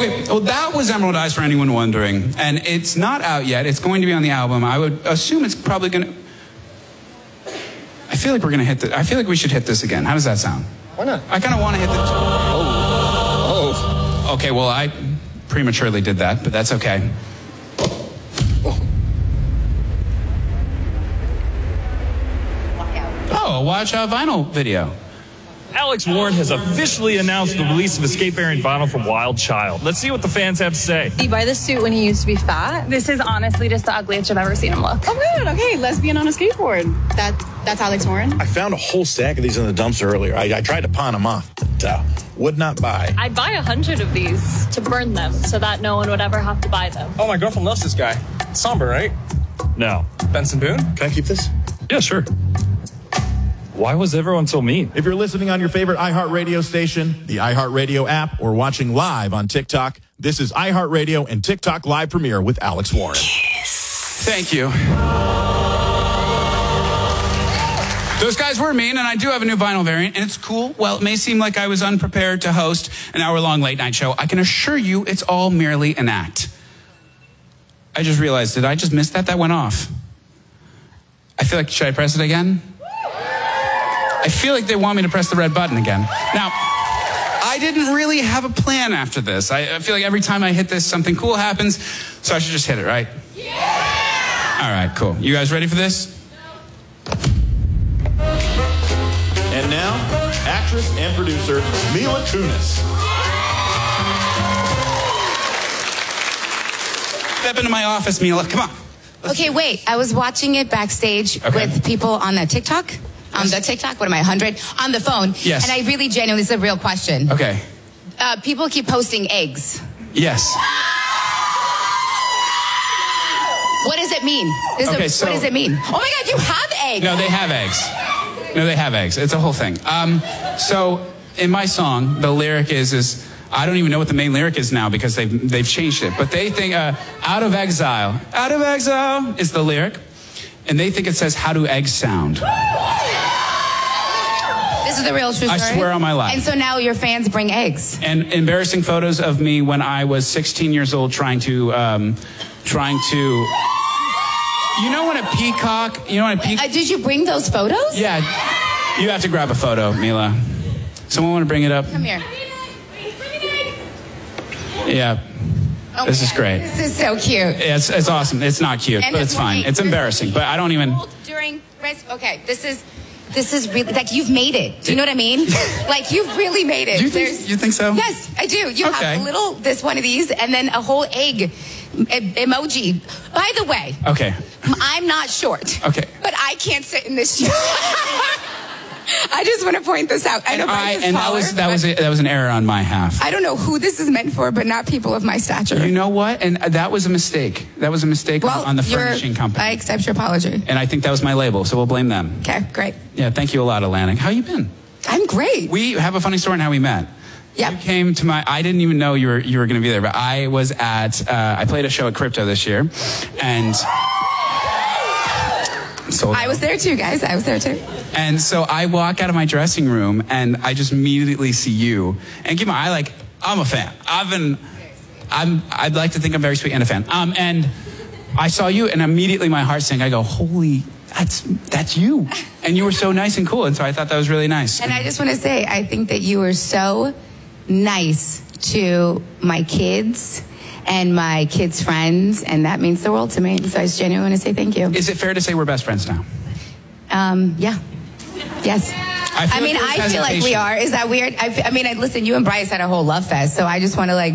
Okay, well, that was Emerald Eyes for anyone wondering. And it's not out yet. It's going to be on the album. I would assume it's probably going to... I feel like we're going to hit I feel like we should hit this again. How does that sound? Why not? I kind of want to hit the... Oh. Okay, well, I prematurely did that, but that's okay. Oh, a Watch Out vinyl video. Alex Warren has officially announced the release of Escape variant vinyl from Wild Child. Let's see what the fans have to say. Did you buy this suit when he used to be fat? This is honestly just the ugliest I've ever seen him look. Oh, good. Okay, lesbian on a skateboard. That's Alex Warren. I found a whole stack of these in the dumpster earlier. I tried to pawn them off, but would not buy. I'd buy 100 of these to burn them so that no one would ever have to buy them. Oh, my girlfriend loves this guy. It's somber, right? No. Benson Boone? Can I keep this? Yeah, sure. Why was everyone so mean? If you're listening on your favorite iHeartRadio station, the iHeartRadio app, or watching live on TikTok, this is iHeartRadio and TikTok Live Premiere with Alex Warren. Thank you. Those guys were mean, and I do have a new vinyl variant, and it's cool. Well, it may seem like I was unprepared to host an hour-long late-night show. I can assure you it's all merely an act. I just realized, did I just miss that? That went off. I feel like, should I press it again? I feel like they want me to press the red button again. Now, I didn't really have a plan after this. I feel like every time I hit this, something cool happens, so I should just hit it, right? Yeah! All right, cool. You guys ready for this? And now, actress and producer Mila Kunis. Step into my office, Mila. Come on. Okay, wait. I was watching it backstage with people on the TikTok. On the TikTok, what am I, 100? On the phone. Yes. And I really genuinely, this is a real question. Okay. People keep posting eggs. Yes. What does it mean? What does it mean? Oh my God, you have eggs. No, they have eggs. No, they have eggs. It's a whole thing. So in my song, the lyric is I don't even know what the main lyric is now because they've changed it. But they think out of exile is the lyric. And they think it says, how do eggs sound? This is the real true story? I swear on my life. And so now your fans bring eggs. And embarrassing photos of me when I was 16 years old trying to, you know when a peacock, did you bring those photos? Yeah. You have to grab a photo, Mila. Someone want to bring it up? Come here. Yeah. Oh this is great. This is so cute. It's awesome. It's not cute, but it's fine. It's embarrassing, but I don't even... Okay, this is really, like, you've made it. Do you know what I mean? Like, you've really made it. You think so? Yes, I do. You have one of these, and then a whole egg emoji. By the way. Okay. I'm not short. Okay. But I can't sit in this chair. I just want to point this out. I know that was an error on my half. I don't know who this is meant for, but not people of my stature. You know what? And that was a mistake. That was a mistake on the furnishing company. I accept your apology. And I think that was my label, so we'll blame them. Okay, great. Yeah, thank you a lot, Atlantic. How you been? I'm great. We have a funny story on how we met. Yep. You came to I didn't even know you were going to be there, but I was I played a show at Crypto this year, and... I was there too, guys. I was there too. And so I walk out of my dressing room and I just immediately see you. And keep in mind, I'm a fan. I'd like to think I'm very sweet and a fan. And I saw you and immediately my heart sank. I go, holy, that's you. And you were so nice and cool. And so I thought that was really nice. And I just want to say, I think that you were so nice to my kids and my kids' friends, and that means the world to me. So I just genuinely want to say thank you. Is it fair to say we're best friends now? Yeah. Yes. I feel like we are. Is that weird? Listen, you and Bryce had a whole love fest, so I just want to